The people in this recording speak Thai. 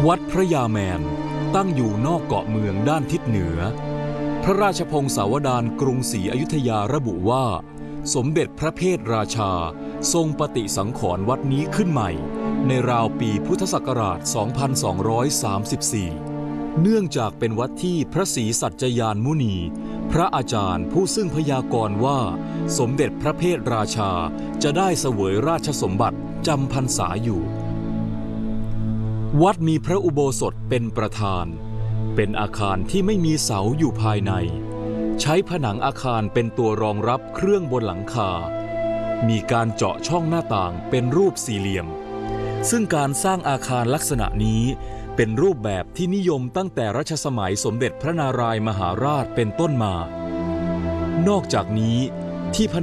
วัดพระยาแมนตั้งอยู่นอกเกาะเมืองด้านทิศเหนือพระราชพงศาวดารกรุงศรีอยุธยาระบุว่าสมเด็จพระเพทราชาทรงปฏิสังขรณ์วัดนี้ขึ้นใหม่ในราวปีพุทธศักราช 2234 เนื่องจากเป็นวัดที่พระศรีสัจจยานมุนีพระอาจารย์ผู้ซึ่งพยากรณ์ว่าสมเด็จพระเพทราชาจะได้เสวยราชสมบัติจำพรรษาอยู่วัดมีพระอุโบสถเป็นประธานเป็นอาคารที่ไม่มีเสาอยู่ภายในใช้ผนังอาคารเป็นตัวรองรับเครื่องบนหลังคามีการเจาะช่องหน้าต่างเป็นรูปสี่เหลี่ยมซึ่งการสร้างอาคารลักษณะนี้เป็นรูปแบบที่นิยมตั้งแต่รัชสมัยสมเด็จพระนารายมหาราชเป็นต้นมานอกจากนี้ที่